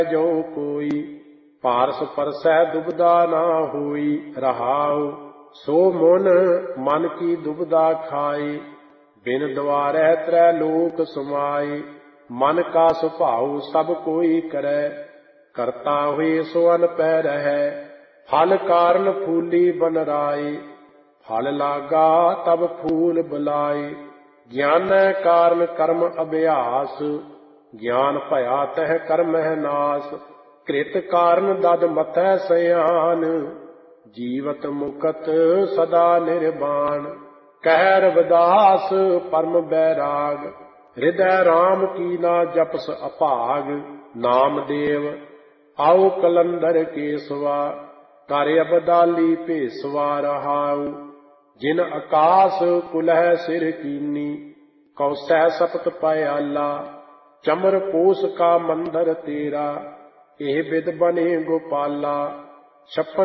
ਜੋ ਕੋਈ ਪਾਰਸ ਪਰਸੈ ਦੁਬਦਾ ਨਾ ਹੋਈ। ਰਹਾਉ ਸੋ ਮਨ ਕੀ ਦੁਬਦਾ ਖਾਏ। ਬਿਨ ਦੁਆਰੈ ਤ੍ਰੈ ਲੋਕ ਸਮਾਏ। ਮਨ ਕਾ ਸੁਭਾਉ ਸਭ ਕੋਈ ਕਰੈ। ਕਰਤਾ ਹੋਏ ਸੋ ਅਨਪੈ ਰਹੈ। ਫਲ ਕਾਰਨ ਫੂਲੀ ਬਨ ਰਾਏ। ਫਲ ਲਾਗਾ ਤਬ ਫੂਲ ਬੁਲਾਏ। ਗਿਆਨੈ ਕਾਰਨ ਕਰਮ ਅਭਿਆਸ। ਗਿਆਨ ਭਇਆ ਤਹਿ ਕਰਮਹਿ ਨਾਸ। ਕ੍ਰਿਤ ਕਾਰਨ ਦਦ ਮਥੈ ਸਿਆਨ। ਜੀਵਤ ਮੁਕਤ ਸਦਾ ਨਿਰਵਾਣ। ਕਹਿ ਰਵਿਦਾਸ ਪਰਮ ਬੈਰਾਗ। ਹਿਰਦੈ ਰਾਮ ਕੀ ਨਾ ਜਪਸ ਅਭਾਗ। ਨਾਮਦੇਵ ਆਓ ਕਲੰਦਰ ਕੇਸਵਾ। ਕਰ ਅਬਦਾਲੀ ਭੇਸਵਾ। ਰਹਾਉ ਜਿਨ ਆਕਾਸ ਕੁਲਹਿ ਸਿਰ ਕੀਨੀ। ਕਉਸੈ ਸਪਤ ਪਇਆਲਾ। ਚਮਰ ਕੋਸ ਕਾ ਮੰਦਰ ਤੇਰਾ। ਇਹ ਬਿਦ ਬਨੇ ਗੋਪਾਲਾ। 56